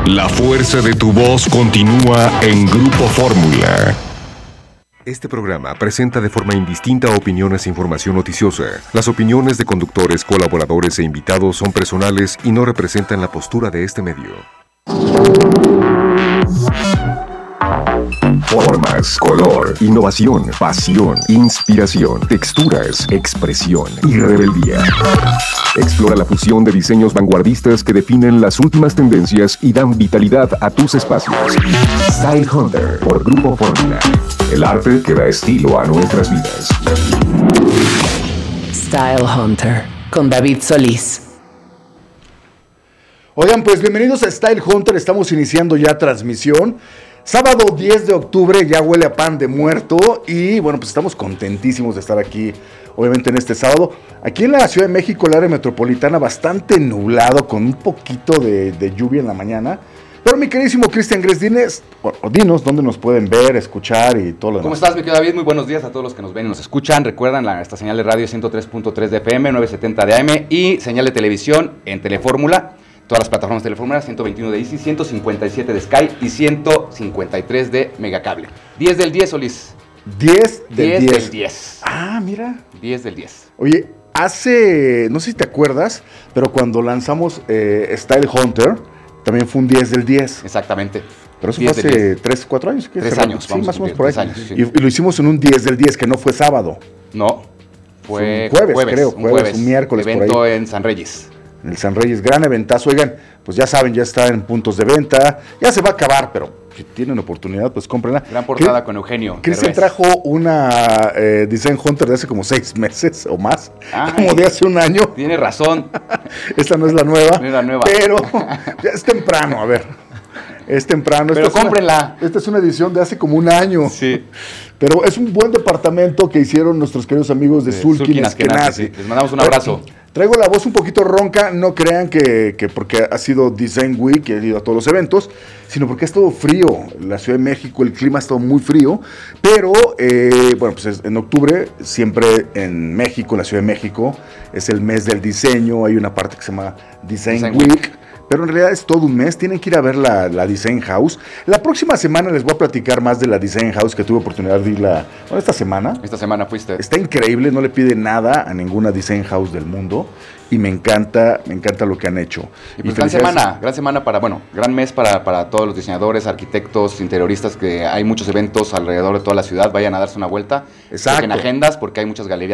La fuerza de tu voz continúa en Grupo Fórmula. Este programa presenta de forma indistinta opiniones e información noticiosa. Las opiniones de conductores, colaboradores e invitados son personales y no representan la postura de este medio. Formas, color, innovación, pasión, inspiración, texturas, expresión y rebeldía. Explora la fusión de diseños vanguardistas que definen las últimas tendencias y dan vitalidad a tus espacios. Style Hunter por Grupo Fórmula. El arte que da estilo a nuestras vidas. Style Hunter con David Solís. Oigan, pues bienvenidos a Style Hunter. Estamos iniciando ya transmisión. Sábado 10 de octubre, ya huele a pan de muerto y bueno, pues estamos contentísimos de estar aquí, obviamente en este sábado. Aquí en la Ciudad de México, el área metropolitana, bastante nublado, con un poquito de lluvia en la mañana. Pero mi queridísimo Cristian Gres, dinos dónde nos pueden ver, escuchar y todo lo demás. ¿Cómo estás, mi querido David? Muy buenos días a todos los que nos ven y nos escuchan. Recuerdan esta señal de radio 103.3 de FM, 970 de AM y señal de televisión en Telefórmula. Todas las plataformas de Telefórmula, 121 de Easy, 157 de Sky y 153 de Megacable. 10 del 10, Solís. 10 del 10. 10. Ah, mira. 10 del 10. Oye, no sé si te acuerdas, pero cuando lanzamos Style Hunter, también fue un 10 del 10. Exactamente. Pero eso fue hace 3, 4 años. ¿Qué? 3 años. Sí, más o menos por ahí. 3 años, sí. Y lo hicimos en un 10 del 10, que no fue sábado. No, fue un jueves, un miércoles por ahí. Evento en San Reyes. En el San Reyes, gran eventazo. Oigan, pues ya saben, ya está en puntos de venta. Ya se va a acabar, pero si tienen oportunidad, pues cómprenla. Gran portada con Eugenio. Cristian trajo una Design Hunter de hace como 6 meses o más. Como de hace un año. Tiene razón. Esta no es la nueva. No es la nueva. Pero ya es temprano, a ver. Es temprano. Pero cómprenla. Esta es una edición de hace como un año. Sí. Pero es un buen departamento que hicieron nuestros queridos amigos de Sulkin Askenazi. Sí. Les mandamos un abrazo. Traigo la voz un poquito ronca, no crean que porque ha sido Design Week, que he ido a todos los eventos, sino porque ha estado frío. La Ciudad de México, el clima ha estado muy frío, pero bueno, pues en octubre, siempre en México, en la Ciudad de México, es el mes del diseño, hay una parte que se llama Design Week. Pero en realidad es todo un mes, tienen que ir a ver la Design House. La próxima semana les voy a platicar más de la Design House, que tuve oportunidad de irla, bueno, esta semana. Esta semana fuiste. Está increíble, no le pide nada a ninguna Design House del mundo. Y me encanta lo que han hecho. Y pues gran semana gran mes para todos los diseñadores, arquitectos, interioristas, que hay muchos eventos alrededor de toda la ciudad. Vayan a darse una vuelta. Exacto. En agendas, porque hay muchas galerías